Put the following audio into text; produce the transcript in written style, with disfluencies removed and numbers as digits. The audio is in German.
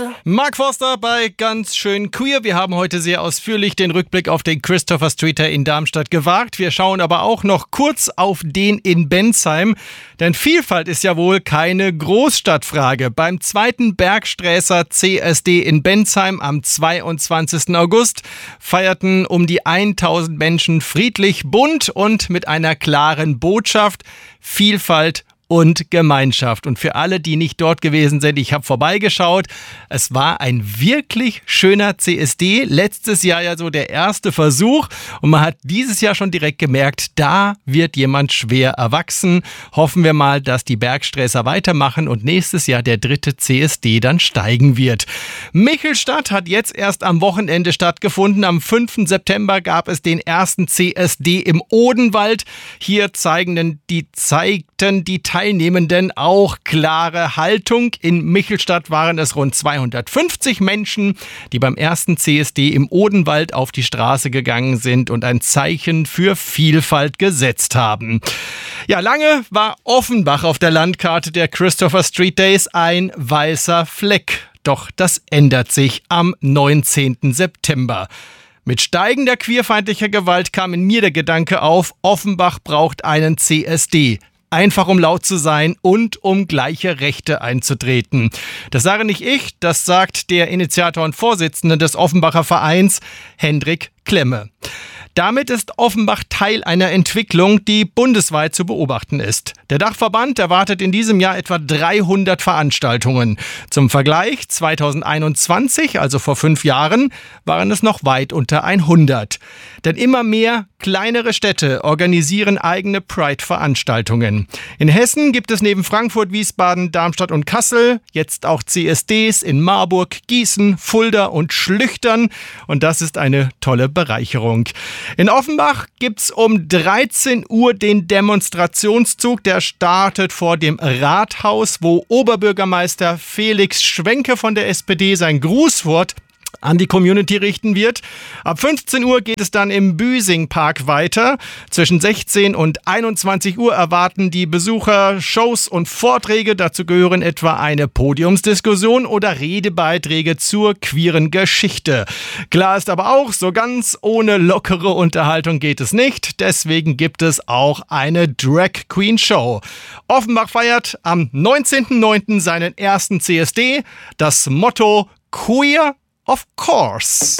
Klasse. Mark Forster bei Ganz schön queer. Wir haben heute sehr ausführlich den Rückblick auf den Christopher Street Day in Darmstadt gewagt. Wir schauen aber auch noch kurz auf den in Bensheim. Denn Vielfalt ist ja wohl keine Großstadtfrage. Beim zweiten Bergsträßer CSD in Bensheim am 22. August feierten um die 1000 Menschen friedlich, bunt und mit einer klaren Botschaft: Vielfalt und Gemeinschaft. Und für alle, die nicht dort gewesen sind, ich habe vorbeigeschaut. Es war ein wirklich schöner CSD. Letztes Jahr ja so der erste Versuch. Und man hat dieses Jahr schon direkt gemerkt, da wird jemand schwer erwachsen. Hoffen wir mal, dass die Bergsträßer weitermachen und nächstes Jahr der 3. CSD dann steigen wird. Michelstadt hat jetzt erst am Wochenende stattgefunden. Am 5. September gab es den ersten CSD im Odenwald. Hier zeigten die Teilnehmenden auch klare Haltung. In Michelstadt waren es rund 250 Menschen, die beim ersten CSD im Odenwald auf die Straße gegangen sind und ein Zeichen für Vielfalt gesetzt haben. Ja, lange war Offenbach auf der Landkarte der Christopher Street Days ein weißer Fleck. Doch das ändert sich am 19. September. Mit steigender queerfeindlicher Gewalt kam in mir der Gedanke auf, Offenbach braucht einen CSD. Einfach um laut zu sein und um gleiche Rechte einzutreten. Das sage nicht ich, das sagt der Initiator und Vorsitzende des Offenbacher Vereins, Hendrik Klemme. Damit ist Offenbach Teil einer Entwicklung, die bundesweit zu beobachten ist. Der Dachverband erwartet in diesem Jahr etwa 300 Veranstaltungen. Zum Vergleich, 2021, also vor 5 Jahren, waren es noch weit unter 100. Denn immer mehr kleinere Städte organisieren eigene Pride-Veranstaltungen. In Hessen gibt es neben Frankfurt, Wiesbaden, Darmstadt und Kassel jetzt auch CSDs in Marburg, Gießen, Fulda und Schlüchtern. Und das ist eine tolle Bereicherung. In Offenbach gibt's um 13 Uhr den Demonstrationszug. Der startet vor dem Rathaus, wo Oberbürgermeister Felix Schwenke von der SPD sein Grußwort an die Community richten wird. Ab 15 Uhr geht es dann im Büsing-Park weiter. Zwischen 16 und 21 Uhr erwarten die Besucher Shows und Vorträge. Dazu gehören etwa eine Podiumsdiskussion oder Redebeiträge zur queeren Geschichte. Klar ist aber auch, so ganz ohne lockere Unterhaltung geht es nicht. Deswegen gibt es auch eine Drag Queen Show. Offenbach feiert am 19.09. seinen ersten CSD. Das Motto: Queer of course.